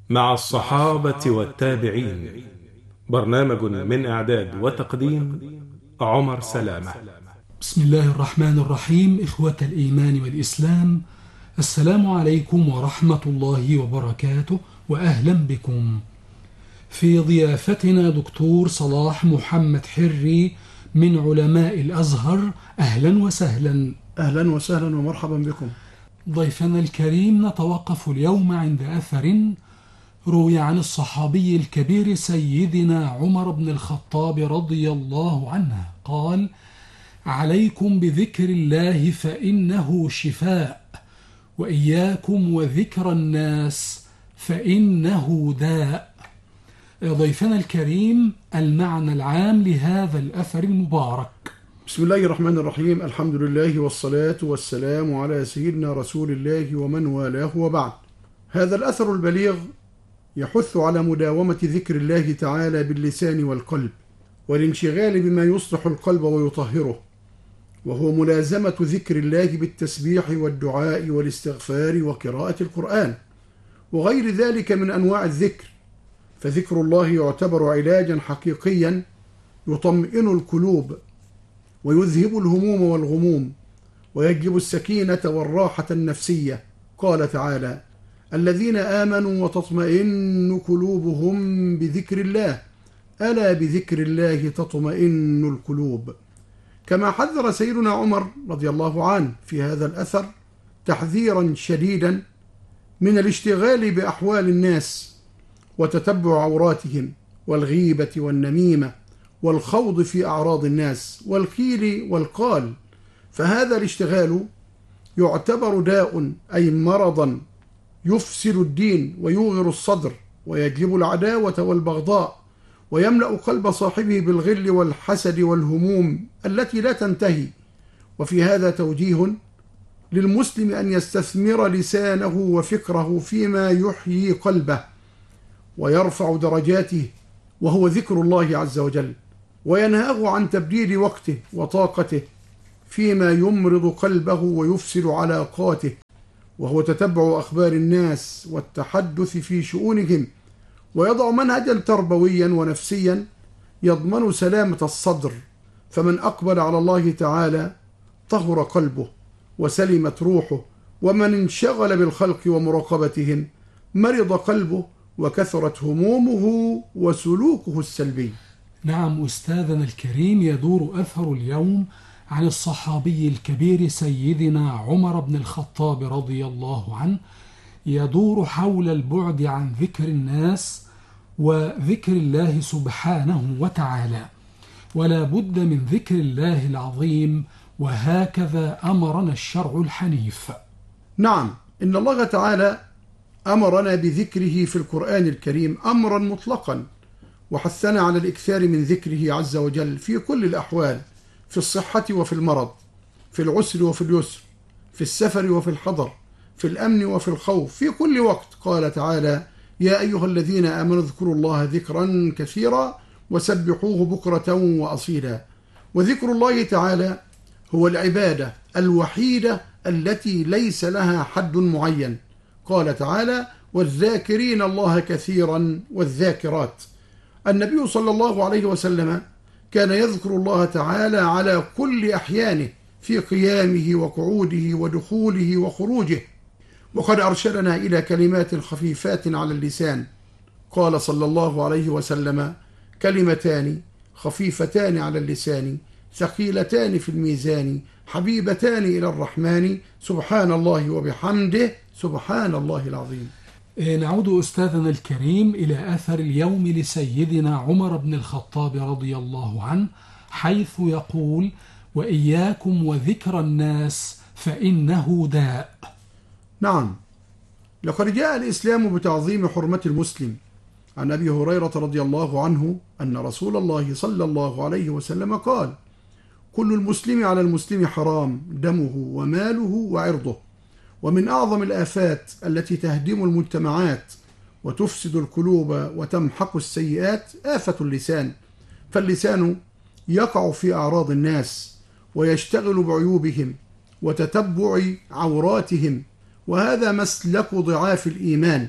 مع الصحابة والتابعين. برنامج من إعداد وتقديم عمر سلامة. بسم الله الرحمن الرحيم. إخوة الإيمان والإسلام، السلام عليكم ورحمة الله وبركاته، وأهلا بكم. في ضيافتنا دكتور صلاح محمد حري من علماء الأزهر. أهلا وسهلا. أهلا وسهلا ومرحبا بكم. ضيفنا الكريم، نتوقف اليوم عند أثر روي عن الصحابي الكبير سيدنا عمر بن الخطاب رضي الله عنه قال: عليكم بذكر الله فإنه شفاء، وإياكم وذكر الناس فإنه داء. ضيفنا الكريم، المعنى العام لهذا الأثر المبارك. بسم الله الرحمن الرحيم. الحمد لله والصلاة والسلام على سيدنا رسول الله ومن والاه، وبعد. هذا الأثر البليغ يحث على مداومة ذكر الله تعالى باللسان والقلب، والانشغال بما يصلح القلب ويطهره، وهو ملازمة ذكر الله بالتسبيح والدعاء والاستغفار وقراءة القرآن وغير ذلك من أنواع الذكر. فذكر الله يعتبر علاجا حقيقيا يطمئن القلوب ويذهب الهموم والغموم ويجلب السكينة والراحة النفسية. قال تعالى: الذين آمنوا وتطمئن قلوبهم بذكر الله، ألا بذكر الله تطمئن القلوب. كما حذر سيدنا عمر رضي الله عنه في هذا الأثر تحذيرا شديدا من الاشتغال بأحوال الناس وتتبع عوراتهم والغيبة والنميمة والخوض في أعراض الناس والقيل والقال، فهذا الاشتغال يعتبر داء، أي مرضا يفسد الدين ويوغر الصدر ويجلب العداوة والبغضاء ويملأ قلب صاحبه بالغل والحسد والهموم التي لا تنتهي. وفي هذا توجيه للمسلم أن يستثمر لسانه وفكره فيما يحيي قلبه ويرفع درجاته، وهو ذكر الله عز وجل، وينهاه عن تبديل وقته وطاقته فيما يمرض قلبه ويفسد علاقاته، وهو تتبع أخبار الناس والتحدث في شؤونهم، ويضع منهجا تربويا ونفسيا يضمن سلامة الصدر. فمن أقبل على الله تعالى طهر قلبه وسلمت روحه، ومن انشغل بالخلق ومراقبتهم مرض قلبه وكثرت همومه وسلوكه السلبي. نعم أستاذنا الكريم، يدور أثر اليوم عن الصحابي الكبير سيدنا عمر بن الخطاب رضي الله عنه، يدور حول البعد عن ذكر الناس وذكر الله سبحانه وتعالى، ولا بد من ذكر الله العظيم، وهكذا أمرنا الشرع الحنيف. نعم، إن الله تعالى أمرنا بذكره في القرآن الكريم أمرا مطلقا، وحثنا على الإكثار من ذكره عز وجل في كل الأحوال، في الصحة وفي المرض، في العسر وفي اليسر، في السفر وفي الحضر، في الأمن وفي الخوف، في كل وقت. قال تعالى: يا أيها الذين آمنوا اذكروا الله ذكرا كثيرا وسبحوه بكرة وأصيلا. وذكر الله تعالى هو العبادة الوحيدة التي ليس لها حد معين. قال تعالى: والذاكرين الله كثيرا والذاكرات. النبي صلى الله عليه وسلم كان يذكر الله تعالى على كل أحيانه، في قيامه وقعوده ودخوله وخروجه، وقد أرشدنا إلى كلمات خفيفات على اللسان. قال صلى الله عليه وسلم: كلمتان خفيفتان على اللسان ثقيلتان في الميزان حبيبتان إلى الرحمن سبحان الله وبحمده سبحان الله العظيم. نعود أستاذنا الكريم إلى أثر اليوم لسيدنا عمر بن الخطاب رضي الله عنه، حيث يقول: وإياكم وذكر الناس فإنه داء. نعم، لقد جاء الإسلام بتعظيم حرمة المسلم. عن أبي هريرة رضي الله عنه أن رسول الله صلى الله عليه وسلم قال: كل المسلم على المسلم حرام، دمه وماله وعرضه. ومن أعظم الآفات التي تهدم المجتمعات وتفسد القلوب وتمحق السيئات آفة اللسان. فاللسان يقع في أعراض الناس ويشتغل بعيوبهم وتتبع عوراتهم، وهذا مسلك ضعاف الإيمان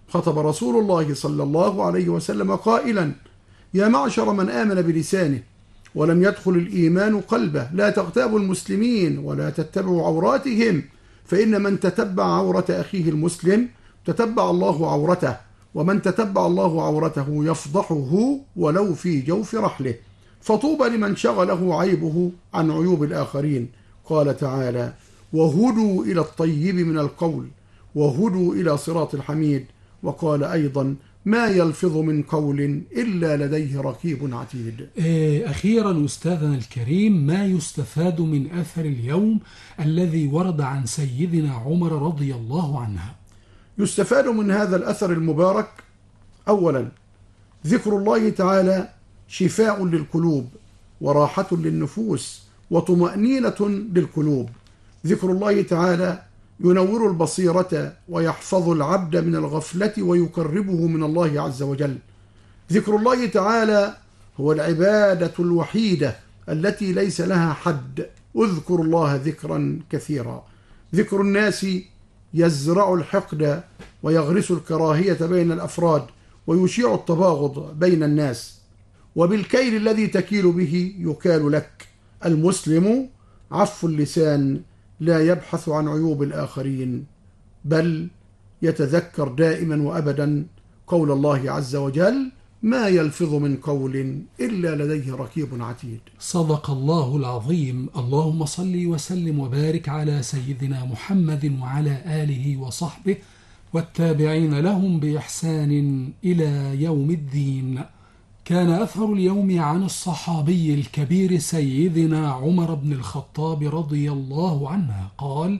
خطب رسول الله صلى الله عليه وسلم قائلا: يا معشر من آمن بلسانه ولم يدخل الإيمان قلبه، لا تغتابوا المسلمين ولا تتبعوا عوراتهم، فإن من تتبع عورة أخيه المسلم تتبع الله عورته، ومن تتبع الله عورته يفضحه ولو في جوف رحله، فطوبى لمن شغله عيبه عن عيوب الآخرين. قال تعالى: وهدوا إلى الطيب من القول وهدوا إلى صراط الحميد. وقال أيضا: ما يلفظ من قول إلا لديه رقيب عتيد. أخيرا أستاذنا الكريم، ما يستفاد من أثر اليوم الذي ورد عن سيدنا عمر رضي الله عنه؟ يستفاد من هذا الأثر المبارك: أولا، ذكر الله تعالى شفاء للقلوب وراحة للنفوس وطمأنينة للقلوب. ذكر الله تعالى ينور البصيرة ويحفظ العبد من الغفلة ويقربه من الله عز وجل. ذكر الله تعالى هو العبادة الوحيدة التي ليس لها حد. اذكروا الله ذكرا كثيرا. ذكر الناس يزرع الحقد ويغرس الكراهية بين الأفراد ويشيع التباغض بين الناس، وبالكيل الذي تكيل به يكال لك. المسلم عف اللسان لا يبحث عن عيوب الآخرين، بل يتذكر دائما وأبدا قول الله عز وجل: ما يلفظ من قول إلا لديه رقيب عتيد. صدق الله العظيم. اللهم صل وسلم وبارك على سيدنا محمد وعلى آله وصحبه والتابعين لهم بإحسان إلى يوم الدين. كان أثر اليوم عن الصحابي الكبير سيدنا عمر بن الخطاب رضي الله عنه قال: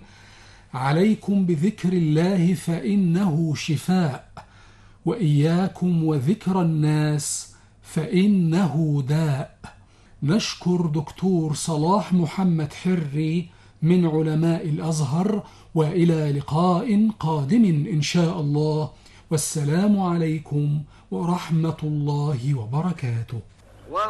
عليكم بذكر الله فإنه شفاء، وإياكم وذكر الناس فإنه داء. نشكر دكتور صلاح محمد حري من علماء الأزهر، وإلى لقاء قادم إن شاء الله، والسلام عليكم ورحمة الله وبركاته.